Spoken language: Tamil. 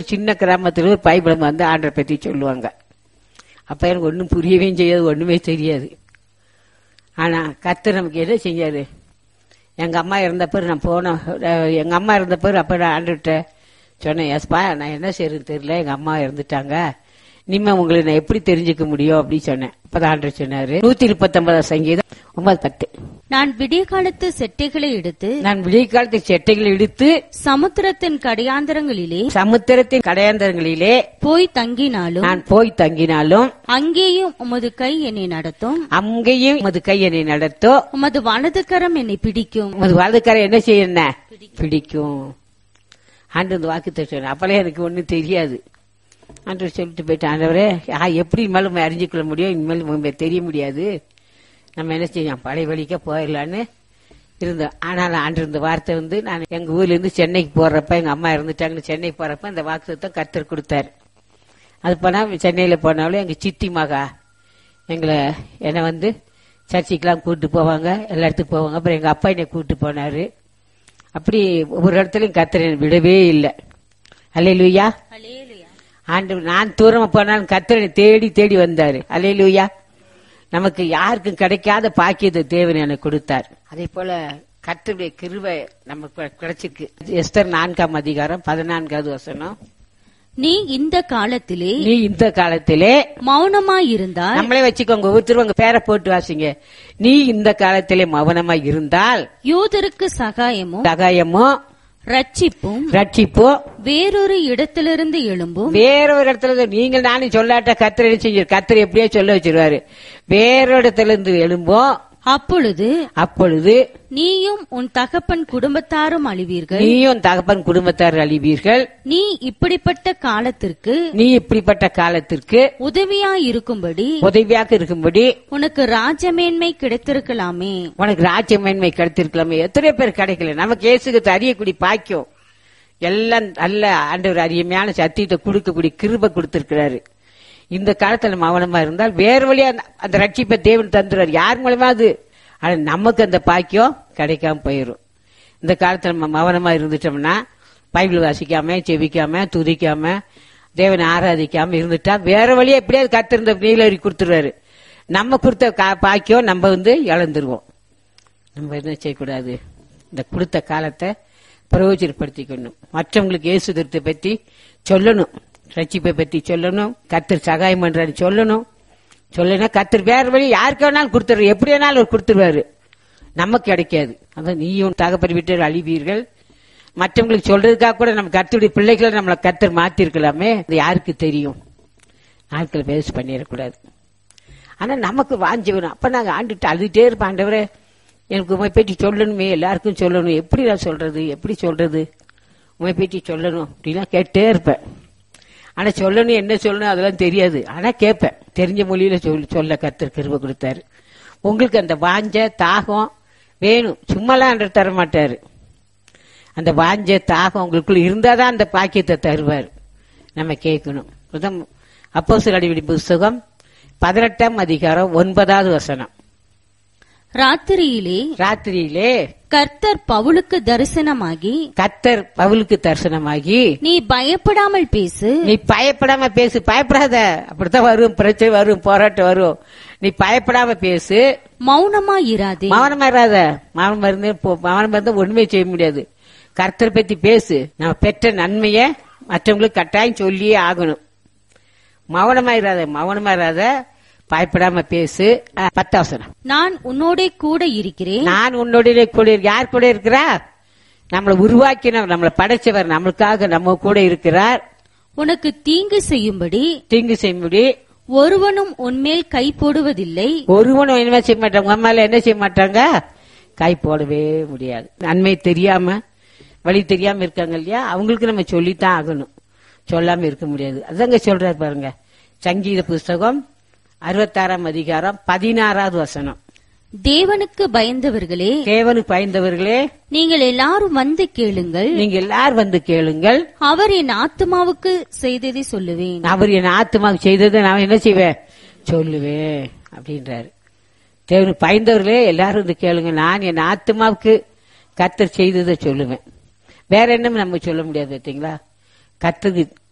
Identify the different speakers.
Speaker 1: சின்ன கிராமத்துல ஒரு பைபிள் வந்து ஆண்டரை பத்தி சொல்லுவாங்க. அப்ப எனக்கு ஒன்றும் புரியவே செய்யாது, ஒண்ணுமே தெரியாது. ஆனா கர்த்தர் நமக்கு என்ன செஞ்சாரு? எங்க அம்மா இறந்த பிறகு நான் போனேன். எங்க அம்மா இறந்த பிறகு அப்ப நான் ஆண்டுகிட்ட சொன்னேன், எஸ்பா நான் என்ன செய்யறதுன்னு தெரியல, எங்க அம்மா இறந்துட்டாங்க, இனிமே உங்களை நான் எப்படி தெரிஞ்சுக்க முடியும் அப்படின்னு சொன்னேன். அப்பதான் ஆண்டு சொன்னாரு, 139 சங்கீதம் 9:10,
Speaker 2: நான் விடிய காலத்து செட்டைகளை எடுத்து சமுத்திரத்தின் கடையாந்தரங்களிலே போய் தங்கினாலும் அங்கேயும் உமது கை என்னை நடத்தும், உமது வலதுகரம் என்னை பிடிக்கும்.
Speaker 1: உமது வலதுகரம் என்ன செய்ய பிடிக்கும். ஆண்டு வந்து வாக்கு சொன்ன. அப்பெல்லாம் எனக்கு ஒண்ணும் தெரியாது. ஆண்டு சொல்லிட்டு போயிட்டு, ஆண்டவரே எப்படி இனிமேல் அறிஞ்சிக்கொள்ள முடியும், இனிமேல் தெரிய முடியாது, நம்ம என்ன செய்யலாம், பழைய வழிக்க போயிடலான்னு இருந்தோம். ஆனால் ஆண்டு இருந்த வார்த்தை வந்து, நான் எங்க ஊர்ல இருந்து சென்னைக்கு போறப்ப, எங்க அம்மா இருந்துட்டாங்கன்னு சென்னை போறப்ப அந்த வாக்குத்தத்தம் கர்த்தர் கொடுத்தாரு. அது போனா சென்னையில போனாலும் எங்க சித்தி மகா என்னை வந்து சர்ச்சைக்கெல்லாம் கூப்பிட்டு போவாங்க, எல்லா இடத்துக்கு போவாங்க. அப்புறம் எங்க அப்பா என்னை கூப்பிட்டு போனாரு. அப்படி ஒவ்வொரு இடத்துலயும் கர்த்தர் என்னை விடவே இல்லை. அல்லேலூயா. ஆண்டு நான் தூரமா போனாலும் கர்த்தர் என்னை தேடி தேடி வந்தாரு. அல்லேலூயா. நமக்கு யாருக்கும் கிடைக்காத பாக்கியத்தை தேவன் எனக்கு கொடுத்தார். அதே போல கர்த்தருடைய கிருபை நமக்கு கிடைச்சிருக்கு. எஸ்தர் 4ஆம் அதிகாரம் 14வது வசனம்,
Speaker 2: நீ இந்த காலத்திலே மௌனமாயிருந்தால்,
Speaker 1: நம்மளே வச்சுக்கோங்க, ஒவ்வொருத்தரும் உங்க பேரை போட்டு வாசிங்க. நீ இந்த காலத்திலே மௌனமாய் இருந்தால்
Speaker 2: யூதருக்கு சகாயமோ ரட்சிப்பும் வேறொரு இடத்திலிருந்து எழும்பும்.
Speaker 1: வேறொரு இடத்துல நீங்கள் நானும் சொல்லாட்ட கர்த்தர் என்ன செஞ்சு, கர்த்தர் எப்படியே சொல்ல வச்சிருவாரு. வேறொரு இடத்துல இருந்து எழும்போம்.
Speaker 2: அப்பொழுது நீயும் உன் தகப்பன் குடும்பத்தாரும் அழிவீர்கள். நீ இப்படிப்பட்ட காலத்திற்கு உதவியாக இருக்கும்படி உனக்கு ராஜமேன்மை கிடைத்திருக்கலாமே.
Speaker 1: எத்தனை பேர் கிடைக்கல. நமக்கு இயேசுக்கு அறியக்கூடிய பாக்கியம் எல்லாம் நல்ல ஆண்டவர் அருமையான சத்தியத்தை கொடுக்கக்கூடிய கிருபை கொடுத்திருக்கிறாரு. இந்த காலத்துல மௌனமா இருந்தால் வேறு வழியா அந்த ரட்சிப்பை தேவன் தந்துடுவார். யார் மூலமா அது, ஆனா நமக்கு அந்த பாக்கியம் கிடைக்காம போயிடும். இந்த காலத்துல நம்ம மௌனமா இருந்துட்டோம்னா, பைபிள் வாசிக்காம, செபிக்காம, துதிக்காம, தேவனை ஆராதிக்காம இருந்துட்டா வேற வழியா எப்படியாவது கர்த்தர் நீலரி கொடுத்துருவாரு. நம்ம கொடுத்த பாக்கியம் நம்ம வந்து இழந்துருவோம். நம்ம என்ன செய்யக்கூடாது, இந்த கொடுத்த காலத்தை பிரயோஜனப்படுத்திக்கணும். மற்றவங்களுக்கு இயேசு கிறிஸ்துவை பத்தி சொல்லணும், ரட்சிப்பை பத்தி சொல்லணும், கர்த்தர் சகாயம் பண்றாரு சொல்லணும். கர்த்தர் வேற வழி யாருக்கு வேணாலும் கொடுத்துரு, எப்படி வேணாலும் கொடுத்துருவாரு. நமக்கு கிடைக்காது. அதான் நீயும் தகப்பன் விட்டு அழிவீர்கள். மற்றவங்களுக்கு சொல்றதுக்காக கூட நம்ம கர்த்தருடைய பிள்ளைகளை நம்மளை கர்த்தர் மாத்தி இருக்கலாமே, அது யாருக்கு தெரியும். நாட்கள் வேஸ்ட் பண்ணிடக்கூடாது. ஆனா நமக்கு வாஞ்சி வேணும். அப்ப நாங்க ஆண்டுட்டு அழுதுட்டே இருப்போம், ஆண்டவரே எனக்கு உண்மை பேட்டி சொல்லணுமே, எல்லாருக்கும் சொல்லணும், எப்படி நான் சொல்றது, உண்மை பேட்டி சொல்லணும் அப்படிலாம் கேட்டே இருப்பேன். ஆனா சொல்லணும், என்ன சொல்லணும் அதெல்லாம் தெரியாது. ஆனா கேட்பேன், தெரிஞ்ச மொழியில சொல்ல கர்த்தர் கிருபை கொடுத்தாரு. உங்களுக்கு அந்த வாஞ்ச தாகம் வேணும், சும்மாலாம் தர மாட்டாரு. அந்த வாஞ்ச தாகம் உங்களுக்குள்ள இருந்தாதான் அந்த பாக்கியத்தை தருவார். நம்ம கேட்கணும். அப்போஸ்தலர் புத்தகம் 18ஆம் அதிகாரம் 9வது வசனம்,
Speaker 2: ராத்திரியிலே கர்த்தர் பவுலுக்கு தரிசனமாகி நீ பயப்படாமல் பேசு.
Speaker 1: பயப்படாத, அப்படித்தான் வரும் பிரச்சனை, வரும் போராட்டம் வரும். நீ பயப்படாம பேசு,
Speaker 2: மௌனமா இராத.
Speaker 1: மௌனம் இருந்தா ஒண்ணுமே செய்ய முடியாது. கர்த்தர் பத்தி பேசு. நம்ம பெற்ற நன்மைய மற்றவங்களுக்கு கட்டாயம் சொல்லியே ஆகணும். மௌனமா இராத, பயப்படாம பேசு. 10 வசனம்,
Speaker 2: நான் உன்னோட கூட இருக்கிறேன்.
Speaker 1: யார் கூட இருக்கிறா? நம்மளை உருவாக்கினவர், நம்மளை படைச்சவர், நம்மளுக்காக நம்ம கூட இருக்கிறார்.
Speaker 2: உனக்கு தீங்கு செய்யும்படி ஒருவனும் உன்மேல் கை போடுவதில்லை.
Speaker 1: ஒருவனும் என்ன செய்ய மாட்டாங்க, உங்க மேல என்ன செய்ய மாட்டாங்க, கை போடவே முடியாது. நன்மை தெரியாம வழி தெரியாம இருக்காங்க இல்லையா, அவங்களுக்கு நம்ம சொல்லித்தான் ஆகணும், சொல்லாம இருக்க முடியாது. அதாங்க சொல்றாரு பாருங்க, சங்கீத புஸ்தகம் 66ஆம் அதிகாரம் 16வது வசனம்,
Speaker 2: தேவனுக்கு பயந்தவர்களே, நீங்கள் எல்லாரும் வந்து கேளுங்கள். அவர் என் ஆத்துமாவுக்கு செய்ததை சொல்லுவேன்.
Speaker 1: நான் என்ன செய்வேன், சொல்லுவேன் அப்படின்றாரு. தேவனுக்கு பயந்தவர்களே எல்லாரும் வந்து கேளுங்க, நான் என் ஆத்துமாவுக்கு கர்த்தர் செய்ததை சொல்லுவேன். வேற என்ன நம்ம சொல்ல முடியாது. பார்த்தீங்களா, கர்த்தருக்கு